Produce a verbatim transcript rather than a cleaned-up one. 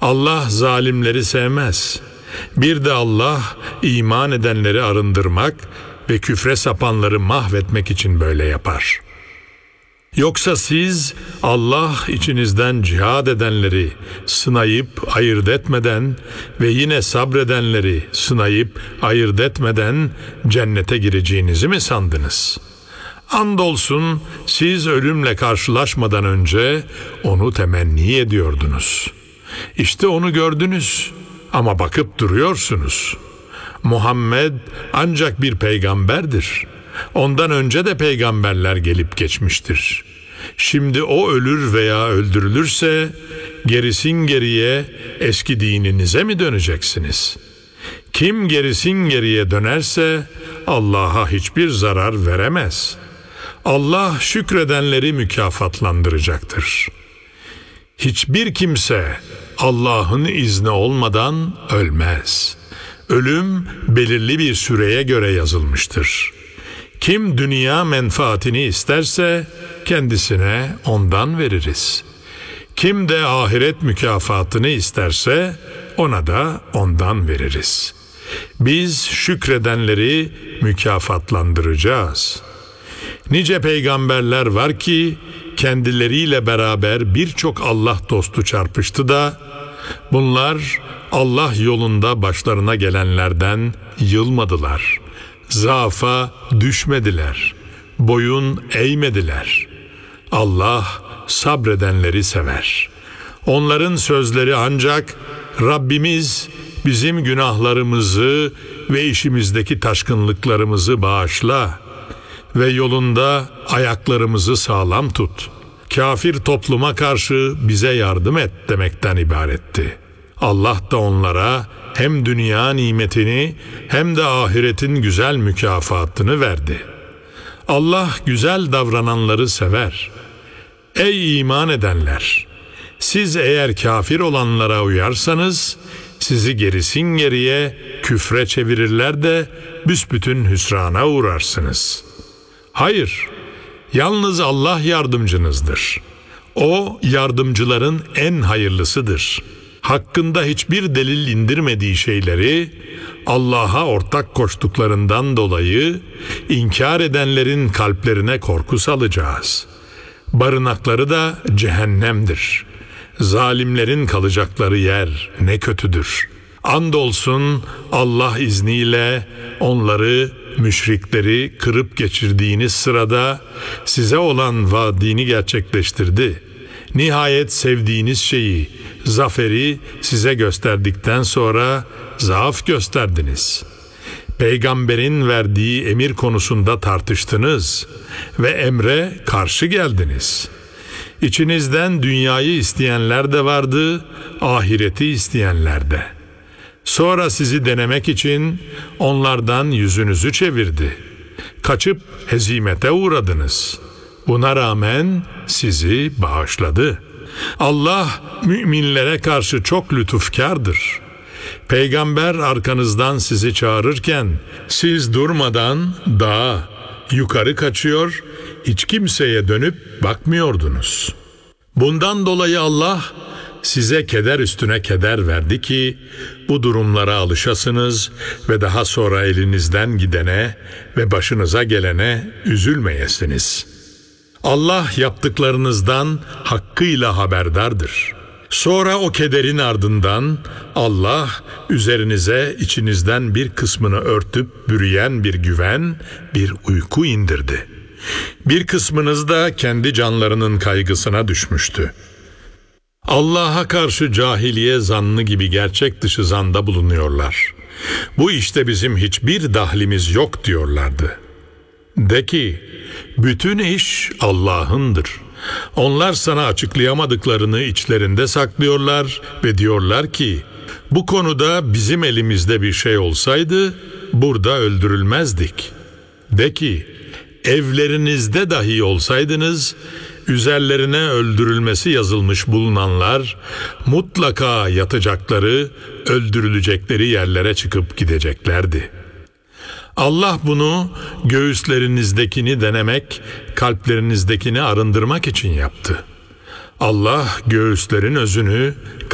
Allah zalimleri sevmez. Bir de Allah iman edenleri arındırmak ve küfre sapanları mahvetmek için böyle yapar. Yoksa siz Allah içinizden cihad edenleri sınayıp ayırt etmeden ve yine sabredenleri sınayıp ayırt etmeden cennete gireceğinizi mi sandınız? Andolsun siz ölümle karşılaşmadan önce onu temenni ediyordunuz. İşte onu gördünüz ama bakıp duruyorsunuz. Muhammed ancak bir peygamberdir. Ondan önce de peygamberler gelip geçmiştir. Şimdi o ölür veya öldürülürse gerisin geriye eski dininize mi döneceksiniz? Kim gerisin geriye dönerse Allah'a hiçbir zarar veremez. Allah şükredenleri mükafatlandıracaktır. Hiçbir kimse Allah'ın izni olmadan ölmez. Ölüm belirli bir süreye göre yazılmıştır. Kim dünya menfaatini isterse kendisine ondan veririz. Kim de ahiret mükafatını isterse ona da ondan veririz. Biz şükredenleri mükafatlandıracağız. Nice peygamberler var ki kendileriyle beraber birçok Allah dostu çarpıştı da bunlar Allah yolunda başlarına gelenlerden yılmadılar. Zaafa düşmediler. Boyun eğmediler. Allah sabredenleri sever. Onların sözleri ancak Rabbimiz bizim günahlarımızı ve işimizdeki taşkınlıklarımızı bağışla ve yolunda ayaklarımızı sağlam tut. Kafir topluma karşı bize yardım et demekten ibaretti. Allah da onlara hem dünya nimetini hem de ahiretin güzel mükafatını verdi. Allah güzel davrananları sever. Ey iman edenler! Siz eğer kafir olanlara uyarsanız sizi gerisin geriye küfre çevirirler de büsbütün hüsrana uğrarsınız. Hayır, yalnız Allah yardımcınızdır. O yardımcıların en hayırlısıdır. Hakkında hiçbir delil indirmediği şeyleri Allah'a ortak koştuklarından dolayı inkar edenlerin kalplerine korku salacağız. Barınakları da cehennemdir. Zalimlerin kalacakları yer ne kötüdür. Andolsun Allah izniyle onları, müşrikleri kırıp geçirdiğiniz sırada size olan vaadini gerçekleştirdi. Nihayet sevdiğiniz şeyi, zaferi size gösterdikten sonra zaaf gösterdiniz. Peygamberin verdiği emir konusunda tartıştınız ve emre karşı geldiniz. İçinizden dünyayı isteyenler de vardı, ahireti isteyenler de. Sonra sizi denemek için onlardan yüzünüzü çevirdi. Kaçıp hezimete uğradınız. Buna rağmen sizi bağışladı. Allah müminlere karşı çok lütufkardır. Peygamber arkanızdan sizi çağırırken siz durmadan dağa yukarı kaçıyor, hiç kimseye dönüp bakmıyordunuz. Bundan dolayı Allah size keder üstüne keder verdi ki bu durumlara alışasınız ve daha sonra elinizden gidene ve başınıza gelene üzülmeyesiniz. Allah yaptıklarınızdan hakkıyla haberdardır. Sonra o kederin ardından Allah üzerinize içinizden bir kısmını örtüp bürüyen bir güven, bir uyku indirdi. Bir kısmınız da kendi canlarının kaygısına düşmüştü. Allah'a karşı cahiliye zannı gibi gerçek dışı zanda bulunuyorlar. Bu işte bizim hiçbir dahlimiz yok diyorlardı. De ki, bütün iş Allah'ındır. Onlar sana açıklayamadıklarını içlerinde saklıyorlar ve diyorlar ki, bu konuda bizim elimizde bir şey olsaydı burada öldürülmezdik. De ki, evlerinizde dahi olsaydınız, üzerlerine öldürülmesi yazılmış bulunanlar mutlaka yatacakları, öldürülecekleri yerlere çıkıp gideceklerdi. Allah bunu göğüslerinizdekini denemek, kalplerinizdekini arındırmak için yaptı. Allah göğüslerin özünü,